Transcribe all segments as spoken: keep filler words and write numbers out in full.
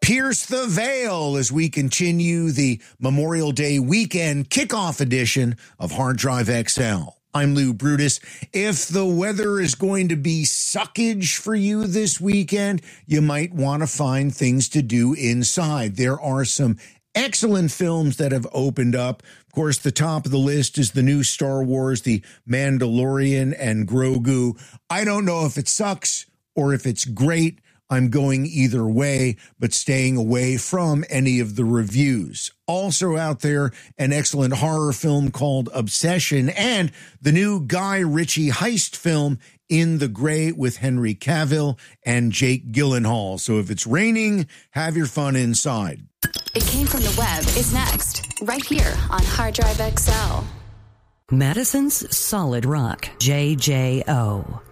Pierce the veil as we continue the Memorial Day weekend kickoff edition of Hard Drive X L. I'm Lou Brutus. If the weather is going to be suckage for you this weekend, you might want to find things to do inside. There are some excellent films that have opened up. Of course, the top of the list is the new Star Wars, The Mandalorian and Grogu. I don't know if it sucks or if it's great. I'm going either way, but staying away from any of the reviews. Also out there, an excellent horror film called Obsession and the new Guy Ritchie heist film, In the Gray, with Henry Cavill and Jake Gyllenhaal. So if it's raining, have your fun inside. It Came From the Web is next, right here on Hard Drive X L. Madison's Solid Rock, J J O.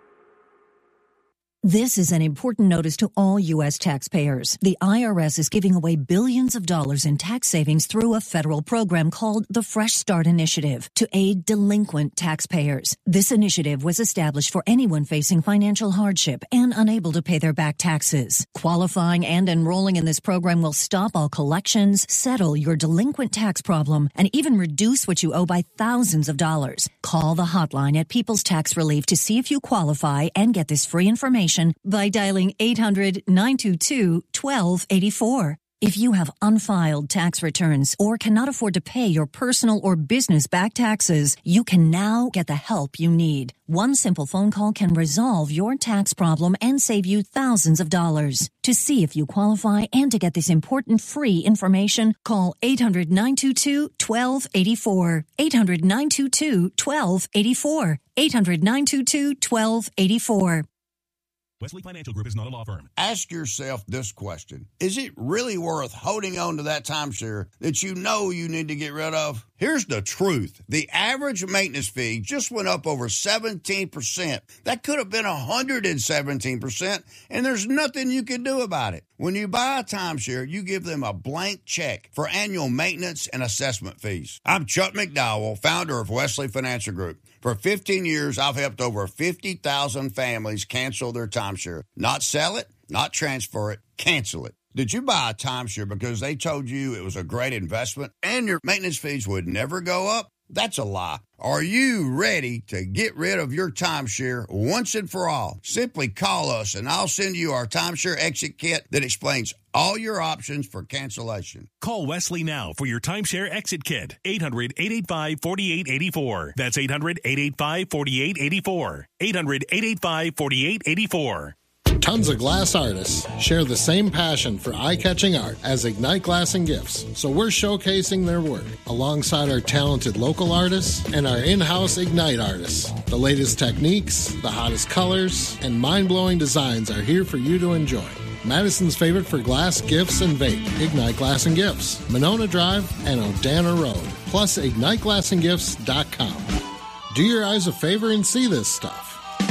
This is an important notice to all U S taxpayers. The I R S is giving away billions of dollars in tax savings through a federal program called the Fresh Start Initiative to aid delinquent taxpayers. This initiative was established for anyone facing financial hardship and unable to pay their back taxes. Qualifying and enrolling in this program will stop all collections, settle your delinquent tax problem, and even reduce what you owe by thousands of dollars. Call the hotline at People's Tax Relief to see if you qualify and get this free information by dialing eight hundred, nine two two, one two eight four. If you have unfiled tax returns or cannot afford to pay your personal or business back taxes, you can now get the help you need. One simple phone call can resolve your tax problem and save you thousands of dollars. To see if you qualify and to get this important free information, call eight hundred, nine two two, one two eight four. eight hundred, nine two two, one two eight four. eight hundred, nine two two, one two eight four. Wesley Financial Group is not a law firm. Ask yourself this question. Is it really worth holding on to that timeshare that you know you need to get rid of? Here's the truth. The average maintenance fee just went up over seventeen percent. That could have been one hundred seventeen percent, and there's nothing you can do about it. When you buy a timeshare, you give them a blank check for annual maintenance and assessment fees. I'm Chuck McDowell, founder of Wesley Financial Group. For fifteen years, I've helped over fifty thousand families cancel their timeshare. Not sell it, not transfer it, cancel it. Did you buy a timeshare because they told you it was a great investment and your maintenance fees would never go up? That's a lie. Are you ready to get rid of your timeshare once and for all? Simply call us and I'll send you our timeshare exit kit that explains all your options for cancellation. Call Wesley now for your timeshare exit kit. eight hundred, eight eight five, four eight eight four. That's eight hundred, eight eight five, four eight eight four. eight hundred, eight eight five, four eight eight four. Tons of glass artists share the same passion for eye-catching art as Ignite Glass and Gifts, so we're showcasing their work alongside our talented local artists and our in-house Ignite artists. The latest techniques, the hottest colors, and mind-blowing designs are here for you to enjoy. Madison's favorite for glass, gifts, and vape, Ignite Glass and Gifts, Monona Drive and Odana Road, plus ignite glass and gifts dot com. Do your eyes a favor and see this stuff.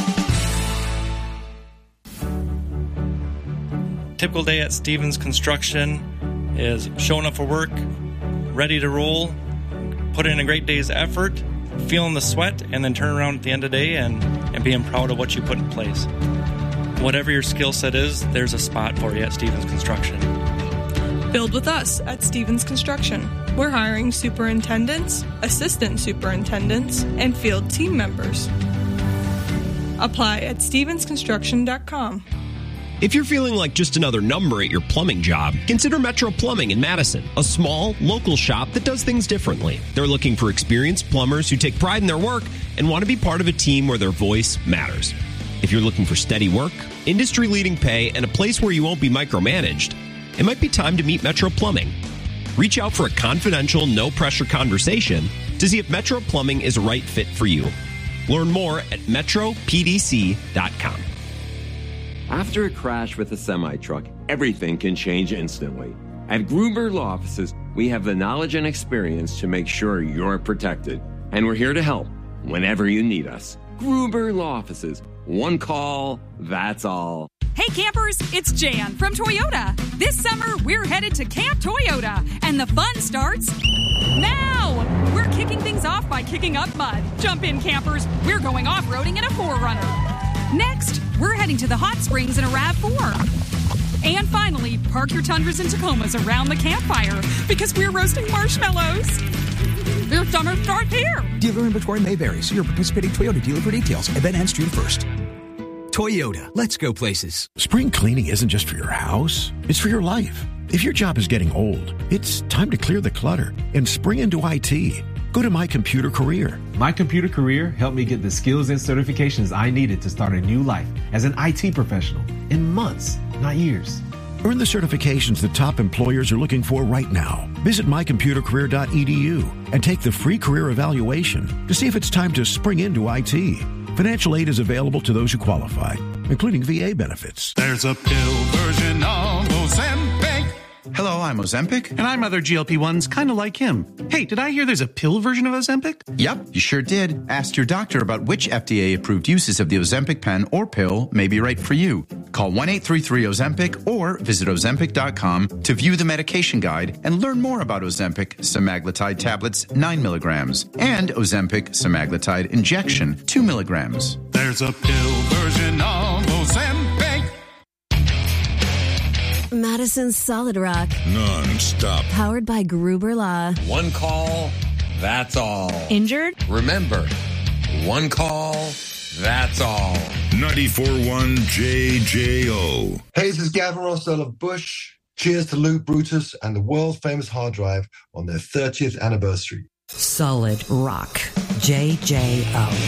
Typical day at Stevens Construction is showing up for work, ready to roll, put in a great day's effort, feeling the sweat, and then turn around at the end of the day and, and being proud of what you put in place. Whatever your skill set is, there's a spot for you at Stevens Construction. Build with us at Stevens Construction. We're hiring superintendents, assistant superintendents, and field team members. Apply at stevens construction dot com. If you're feeling like just another number at your plumbing job, consider Metro Plumbing in Madison, a small, local shop that does things differently. They're looking for experienced plumbers who take pride in their work and want to be part of a team where their voice matters. If you're looking for steady work, industry-leading pay, and a place where you won't be micromanaged, it might be time to meet Metro Plumbing. Reach out for a confidential, no-pressure conversation to see if Metro Plumbing is a right fit for you. Learn more at metro p d c dot com. After a crash with a semi-truck, everything can change instantly. At Gruber Law Offices, we have the knowledge and experience to make sure you're protected. And we're here to help whenever you need us. Gruber Law Offices. One call, that's all. Hey campers, it's Jan from Toyota. This summer, we're headed to Camp Toyota, and the fun starts now. We're kicking things off by kicking up mud. Jump in, campers. We're going off-roading in a four runner. Next, we're heading to the hot springs in a RAV four. And finally, Park your Tundras and Tacomas around the campfire because we're roasting marshmallows. Your summer starts here. Dealer inventory may vary. See your participating Toyota dealer for details. Event ends June first. Toyota, let's go places. Spring cleaning isn't just for your house, it's for your life. If your job is getting old, it's time to clear the clutter and spring into I T. Go to My Computer Career. My Computer Career helped me get the skills and certifications I needed to start a new life as an I T professional in months, not years. Earn the certifications that top employers are looking for right now. Visit my computer career dot e d u and take the free career evaluation to see if it's time to spring into I T. Financial aid is available to those who qualify, including V A benefits. There's a pill version of Ozempic. Hello, I'm Ozempic. And I'm other G L P ones kind of like him. Hey, did I hear there's a pill version of Ozempic? Yep, you sure did. Ask your doctor about which F D A-approved uses of the Ozempic pen or pill may be right for you. Call one eight three three Ozempic or visit ozempic dot com to view the medication guide and learn more about Ozempic semaglutide tablets nine milligrams and Ozempic semaglutide injection two milligrams. There's a pill version of Ozempic. Madison's Solid Rock. Non-stop. Powered by Gruber Law. One call, that's all. Injured? Remember, one call, that's all. ninety-four point one J J O. Hey, this is Gavin Rossdale of Bush. Cheers to Luke Brutus and the world-famous hard drive on their thirtieth anniversary. Solid Rock. J J O.